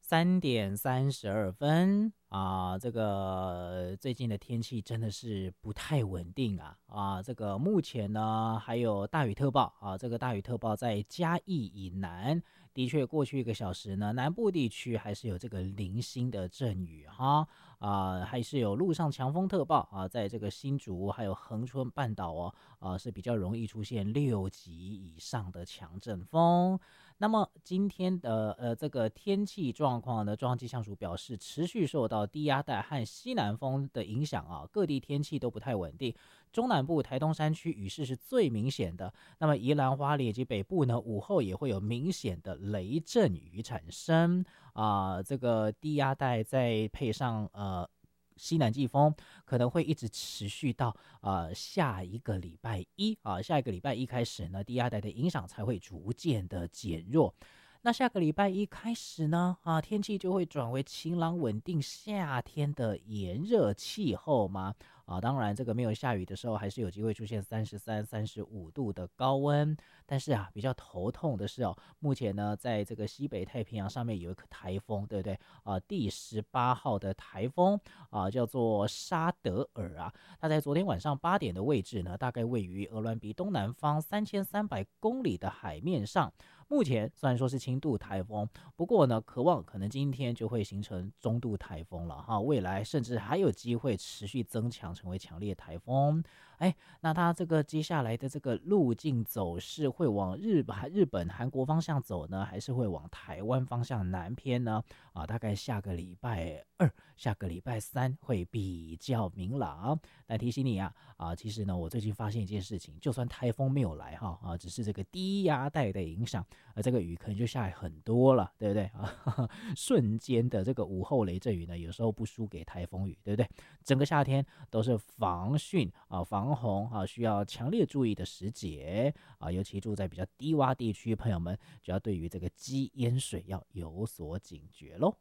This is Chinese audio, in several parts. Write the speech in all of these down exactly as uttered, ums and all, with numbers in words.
三点三十二分啊，这个最近的天气真的是不太稳定啊啊！这个目前呢还有大雨特报啊，这个大雨特报在嘉义以南，的确过去一个小时呢，南部地区还是有这个零星的阵雨哈啊，还是有陆上强风特报啊，在这个新竹还有恒春半岛哦啊是比较容易出现六级以上的强阵风。那么今天的呃这个天气状况呢，中央气象署表示，持续受到低压带和西南风的影响啊，各地天气都不太稳定。中南部、台东山区雨势是最明显的，那么宜兰花莲以及北部呢，午后也会有明显的雷阵雨产生啊、这个低压带再配上呃。西南季风可能会一直持续到呃下一个礼拜一啊，下一个礼拜一开始呢，低压带的影响才会逐渐的减弱。那下个礼拜一开始呢，啊，天气就会转为晴朗稳定夏天的炎热气候吗？啊，当然这个没有下雨的时候，还是有机会出现三十三、三十五度的高温。但是啊，比较头痛的是哦，目前呢，在这个西北太平洋上面有一个台风，对不对？啊，第十八号的台风啊，叫做沙德尔啊，它在昨天晚上八点的位置呢，大概位于鹅銮鼻东南方三千三百公里的海面上。目前虽然说是轻度台风，不过呢，渴望可能今天就会形成中度台风了哈，未来甚至还有机会持续增强成为强烈台风。哎，那它这个接下来的这个路径走势会往日本、日本、韩国方向走呢，还是会往台湾方向南偏呢？啊，大概下个礼拜二、下个礼拜三会比较明朗。但提醒你啊，啊，其实呢，我最近发现一件事情，就算台风没有来哈，啊，只是这个低压带的影响。呃，这个雨可能就下来很多了，对不对啊？瞬间的这个午后雷阵雨呢，有时候不输给台风雨，对不对？整个夏天都是防汛啊、防洪啊，需要强烈注意的时节啊，尤其住在比较低洼地区，朋友们就要对于这个积淹水要有所警觉喽。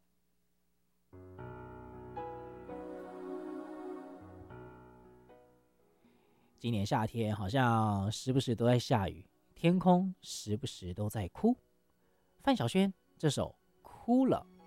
今年夏天好像时不时都在下雨，天空时不时都在哭。范晓萱这首《哭了》